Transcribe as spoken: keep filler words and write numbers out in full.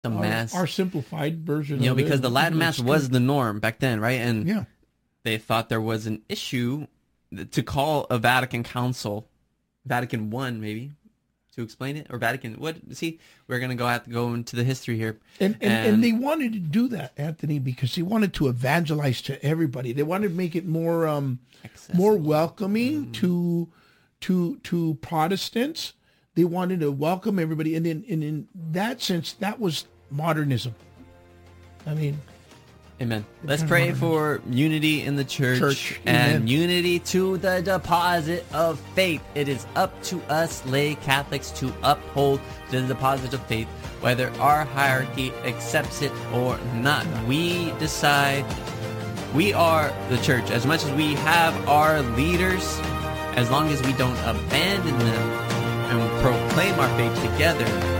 the our, mass, our simplified version. You know, of because it. the Latin Mass was the norm back then, right? And yeah. they thought there was an issue to call a Vatican Council, Vatican One, maybe, to explain it, or Vatican. What? See, we're gonna go have to go into the history here, and and, and and they wanted to do that, Anthony, because they wanted to evangelize to everybody. They wanted to make it more um accessible. more welcoming mm. to to to Protestants. They wanted to welcome everybody, and in and in that sense, that was modernism. I mean. Amen. Let's pray for unity in the church, church. and Amen. unity to the deposit of faith. It is up to us lay Catholics to uphold the deposit of faith, whether our hierarchy accepts it or not. We decide. We are the church. As much as we have our leaders, as long as we don't abandon them and proclaim our faith together,